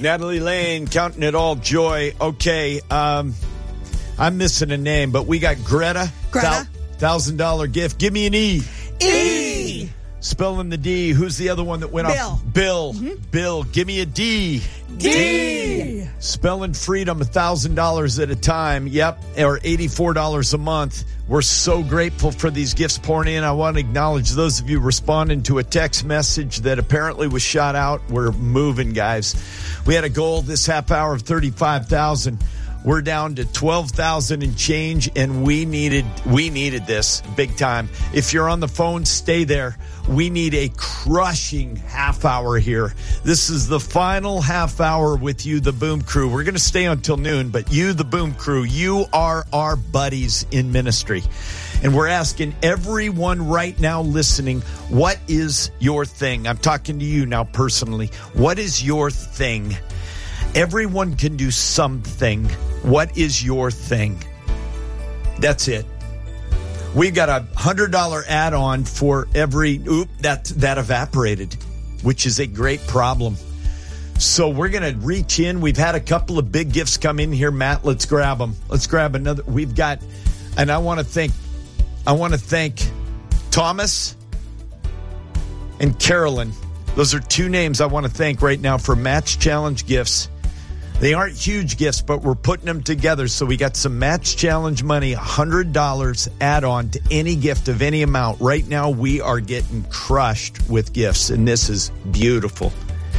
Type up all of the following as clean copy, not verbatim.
Natalie Lane, counting it all joy. Okay, I'm missing a name, but we got Greta. $1,000 gift. Give me an E. E. Spelling the D. Who's the other one that went off? Bill. Mm-hmm. Bill. Give me a D. D. Spelling freedom, $1,000 at a time. Yep. Or $84 a month. We're so grateful for these gifts pouring in. I want to acknowledge those of you responding to a text message that apparently was shot out. We're moving, guys. We had a goal this half hour of 35,000. We're down to 12,000 and change, and we needed this big time. If you're on the phone, stay there. We need a crushing half hour here. This is the final half hour with you, the Boom Crew. We're going to stay until noon, but you, the Boom Crew, you are our buddies in ministry. And we're asking everyone right now listening, what is your thing? I'm talking to you now personally. What is your thing? Everyone can do something. What is your thing? That's it. We've got a $100 add-on for every... that evaporated, which is a great problem. So we're going to reach in. We've had a couple of big gifts come in here. Matt, let's grab them. Let's grab another. We've got... And I want to thank Thomas and Carolyn. Those are two names I want to thank right now for Match Challenge gifts. They aren't huge gifts, but we're putting them together. So we got some Match Challenge money, $100 add-on to any gift of any amount. Right now, we are getting crushed with gifts, and this is beautiful.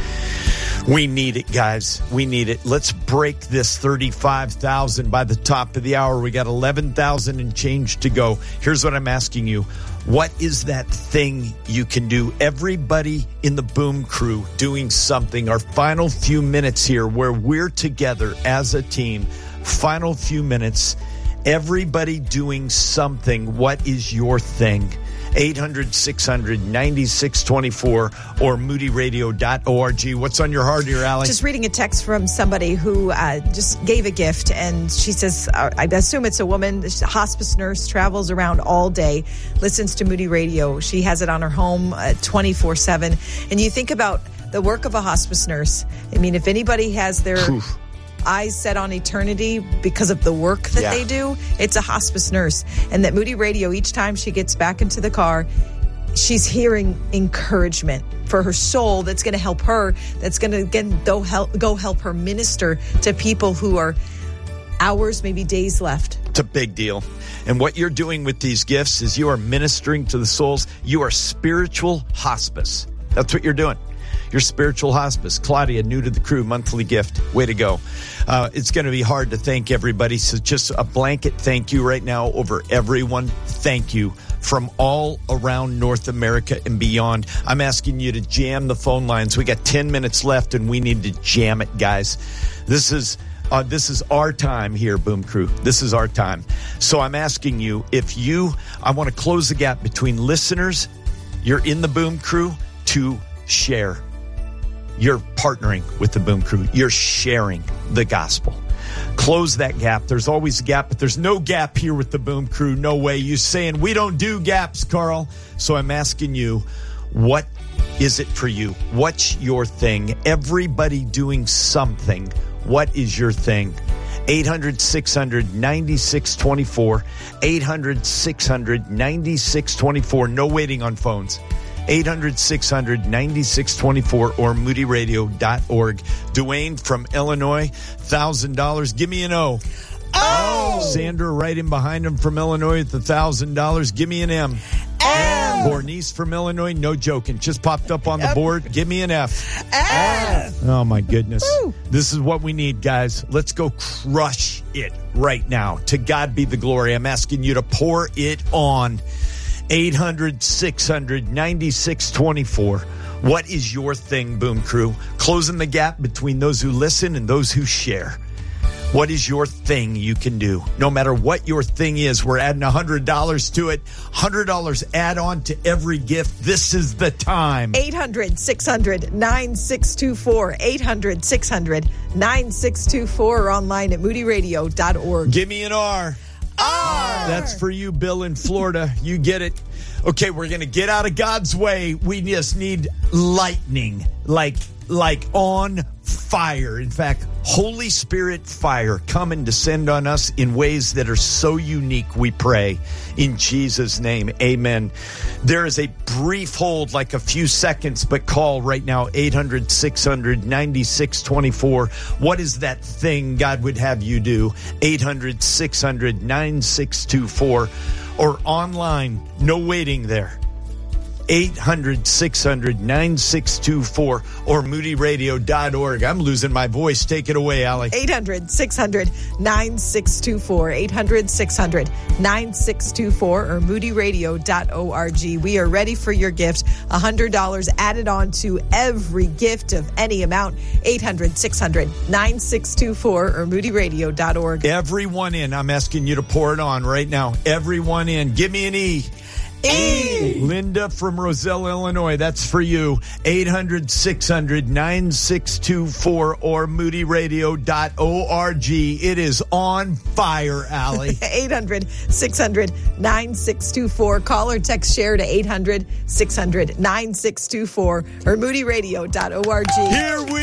We need it, guys. We need it. Let's break this 35,000 by the top of the hour. We got 11,000 and change to go. Here's what I'm asking you. What is that thing you can do? Everybody in the Boom Crew doing something. Our final few minutes here where we're together as a team. Final few minutes. Everybody doing something. What is your thing? 800-600-9624 or moodyradio.org. What's on your heart here, Allie? Just reading a text from somebody who just gave a gift, and she says, I assume it's a woman, she's a hospice nurse, travels around all day, listens to Moody Radio. She has it on her home 24/7. And you think about the work of a hospice nurse. I mean, if anybody has their... eyes set on eternity because of the work that they do, it's a hospice nurse. And that Moody Radio, each time she gets back into the car, she's hearing encouragement for her soul that's going to help her, that's going to, again, go help her minister to people who are hours, maybe days left. It's a big deal. And what you're doing with these gifts is you are ministering to the souls. You are spiritual hospice. That's what you're doing. Your spiritual hospice. Claudia, new to the crew, monthly gift. Way to go. It's going to be hard to thank everybody. So just a blanket thank you right now over everyone. Thank you from all around North America and beyond. I'm asking you to jam the phone lines. We got 10 minutes left and we need to jam it, guys. This is our time here, Boom Crew. This is our time. So I'm asking you, I want to close the gap between listeners, you're in the Boom Crew, to share. You're partnering with the Boom Crew. You're sharing the gospel. Close that gap. There's always a gap, but there's no gap here with the Boom Crew. No way. You're saying we don't do gaps, Carl. So I'm asking you, what is it for you? What's your thing? Everybody doing something. What is your thing? 800-600-9624. 800-600-9624. No waiting on phones. 800-600-9624 or moodyradio.org. Dwayne from Illinois, $1,000. Give me an O. Oh! Sandra right in behind him from Illinois with $1,000. Give me an M. M. Bernice from Illinois, no joking, just popped up on the board. Give me an F. F. Oh, my goodness. Woo. This is what we need, guys. Let's go crush it right now. To God be the glory. I'm asking you to pour it on. 800-600-9624. What is your thing, Boom Crew? Closing the gap between those who listen and those who share. What is your thing you can do? No matter what your thing is, we're adding $100 to it. $100 add on to every gift. This is the time. 800-600-9624. 800-600-9624 or online at moodyradio.org. Give me an R. R. That's for you, Bill, in Florida. You get it. Okay, we're going to get out of God's way. We just need lightning. Like like on fire. In fact, Holy Spirit fire come and descend on us in ways that are so unique, we pray. In Jesus' name, amen. There is a brief hold, like a few seconds, but call right now, 800-600-9624. What is that thing God would have you do? 800-600-9624. Or online, no waiting there. 800-600-9624 or moodyradio.org. I'm losing my voice. Take it away, Allie. 800-600-9624. 800-600-9624 or moodyradio.org. We are ready for your gift. $100 added on to every gift of any amount. 800-600-9624 or moodyradio.org. Everyone in. I'm asking you to pour it on right now. Everyone in. Give me an E. E. Linda from Roselle, Illinois. That's for you. 800-600-9624 or moodyradio.org. It is on fire, Allie. 800-600-9624. Call or text share to 800-600-9624 or moodyradio.org. Here we